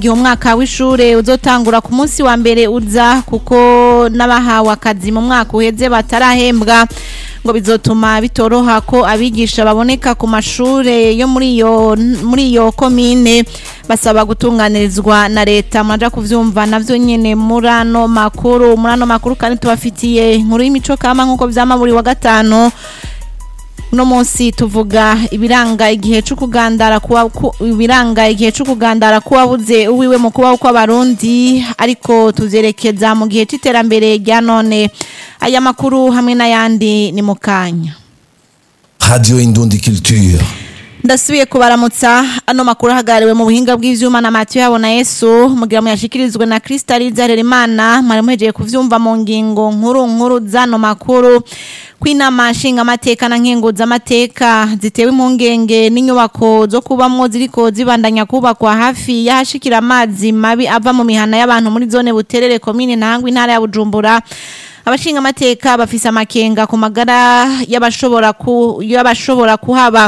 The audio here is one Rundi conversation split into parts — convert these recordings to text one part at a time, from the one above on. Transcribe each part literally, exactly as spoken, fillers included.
gihe umwaka w'ishure uzotangura ku munsi wa mbere uza kuko n'abahawe akazi mu mwaka uheze batarahembwa ngo bizotuma bitoroha ko abigisha baboneka ku mashure yo muri iyo muri iyo komine basaba gutunganirizwa na leta mwaja kuvyumva navyo nyene murano makuru murano makuru kandi tubafitiye inkuru y'imico kama nkuko vyama buri wa gatano. Uno munsi tuvuga ibiranga igihe cyo kugandara kuwa ibiranga igihe cyo kugandara kuwa buze uwiwe mu kuba uko abarundi ariko tuzerekeza mu gihe cy'iterambere rya none. Aya makuru hamwe n'ayandi ni mukanya. Radio Indundi Culture. Ndasubiye kubaramutsa ano makuru hagariwe mu buhinga bw'ivyuma na Mathieu Habona Yesu mugira mu yashikirizwe na Kristaliza Rerimana mwari muhejeje kuvyumva mu ngingo nkuru nkuru zano makuru kwinama nshinga amateka na nkenguza amateka zitewe impungenge n'inyubako zo kubamwo ziriko zibandanya kubakwa hafi yahashikira amazi mabi ava mu mihana y'abantu muri zone Buterere komine Ntangwa intara ya Bujumbura. Abashinga amateka bafise amakenga ku magara y'abashobora ku y'abashobora kuhaba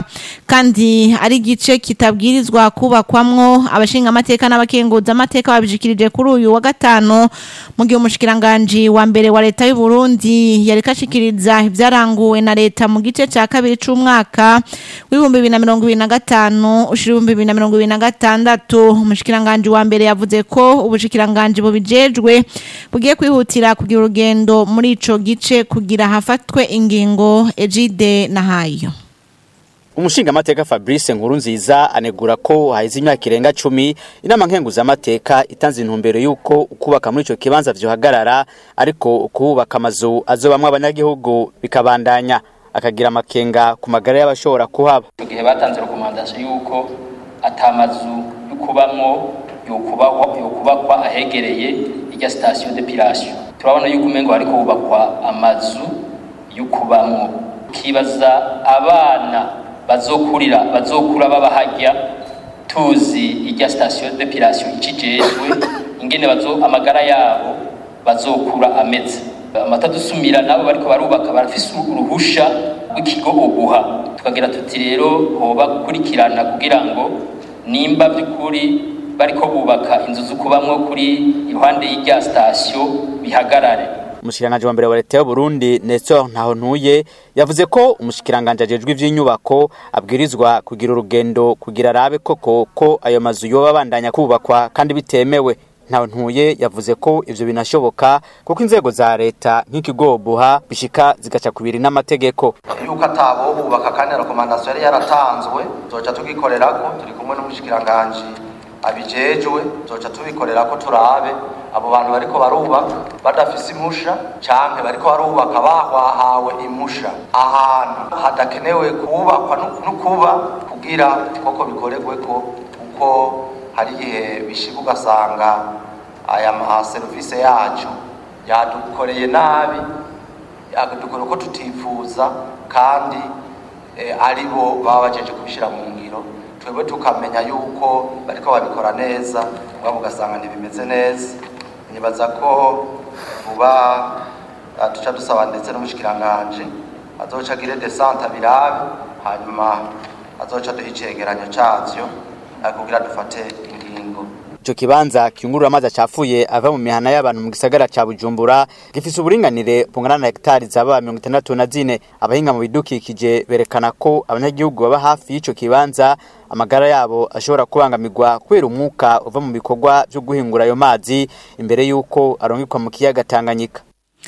kandi ari gice kitabwirizwa kubakwamwo. Abashinga amateka n'abakenguza amateka babijikirije kuri uyu wa gatano mu gihe umushikiranganje wa mbere wa leta y'u Burundi yari kashikiriza ivyaranguwe na leta mu gice ca kabiri c'umwaka w'ibihumbi bibiri na mirongo ibiri na gatanu ushira ibihumbi bibiri na mirongo ibiri na gatandatu. Umushikiranganje wa mbere yavuze ko ubushikiranganje bubijejwe bugiye kwihutira kugira urugendo muri ico gice kugira hafatwe ingingo. Ejide Nahayo. Umushinga amateka Fabrice Nkurunziza anegura ko haize imyaka irenga cumi inama nkenguza amateka itanze intumbero yuko ukubaka muri ico kibanza vyohagarara ariko ukubaka amazu azobamwe abanyagihugu bikabandanya akagira amakenga ku magara y'abashobora kuhaba. Mu gihe batanze recommandation yuko atamazu yukubamwo yokubakwa yokubakwa ahegereye irya station d'épilation, turabona yuko umengo hariko hubakwa amazu yukubamwo. Kibaza abana bazokurira bazokura babahajya tuzi irya station d'épilation ikijejwe ingene bazo amagara yabo bazokura ameze. Amatadusumira nabo bariko barubaka barafise uruhusha w'ikigo uguha, tukagira tuti rero hoba gukurikirana kugira ngo nimba byukuri bariko bubaka inzu zukubamwo kuri iruhande y'irya station bihagarare. Umushikiranganje wa mbere wa leta y'u Burundi Nestor Ntahontuye yavuze ko umushikiranganje ajejwe ivy'inyubako abwirizwa kugira urugendo kugira arabe koko ko ayo mazu yoba bandanya kubakwa kandi bitemewe. Ntahontuye yavuze ko ivyo binashoboka kuko inzego za leta nk'ikigo buha bishika zigaca kubiri n'amategeko. Yuko atabo bubaka kandi recommandation yari yaratanzwe zoca tugikorerako turi kumwe n'umushikiranganje abijejwe zoca tubikorerako turabe abo bantu bariko barubaka badafise impusha canke bariko barubaka bahwahawe impusha ahantu hadakenewe kubakwa n'ukuba kugira koko bikoregweko kuko hari igihe bishika ugasanga aya ma service yacu yadukoreye nabi yakadukora ko tutifuza kandi e, aribo baba bajeje kubishira mu ngiro twebwe tukamenya yuko bariko babikora neza ubwo ugasanga ntibimeze neza. Nibaza ko vuba tuca dusaba ndetse n'umushikiranganje azoca agire desante birabe hanyuma azoca duha icegeranyo cavyo kugira dufate ingingo. Ico kibanza kiyungurura amazi acafuye ava mu mihana y'abantu mu gisagara ca Bujumbura gifise uburinganire bungana na hegitari zaba mirongo itandatu na zine. Abahinga mu bidukikije berekana ko abanyagihugu baba hafi y'ico kibanza amagara yabo ashobora kubangamirwa kubera umwuka uva mu bikorwa byo guhingura ayo mazi imbere yuko arongikwa mu kiyaga Tanganyika.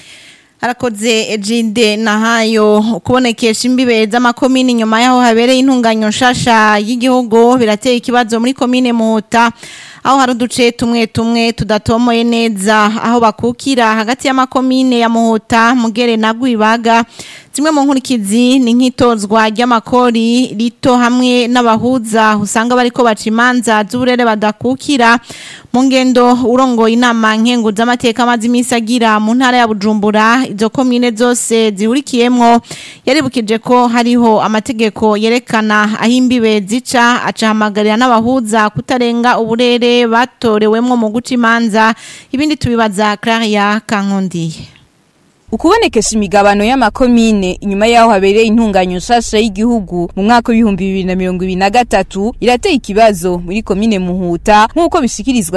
Harakoze Ejide Nahayo. Kubonekesha imbibe z'amakomine nyuma yaho habereye intunganyo nshasha y'igihugu birateye ikibazo muri komine Muhuta aho hari uduce tumwe tumwe tudatomoye neza aho bakukira hagati y'amakomine ya Muhuta Mugere na Gwibaga. Zimwe mu nkurikizi ni nk'itozwa ry'amakori rito hamwe n'abahuza usanga bariko baca imanza z'uburere badakukira. Mu ngendo urongoye inama nkenguza amateka amazi imisi agira mu ntara ya Bujumbura izo komine zose zihurikiyemwo yaribukije ko hariho amategeko yerekana aho imbibe zica acahamagarira n'abahuza kutarenga uburere batorewemwo mu guca imanza. Ibindi tubibaza Claria Kankondiye. Ukubonekesha imigabano y'amakomine inyuma yaho habereye intunganyo nshasha y'igihugu mu mwaka w'ibihumbi bibiri na mirongo ibiri na gatatu irateye ikibazo muri komine Muhuta nk'uko bishikirizwa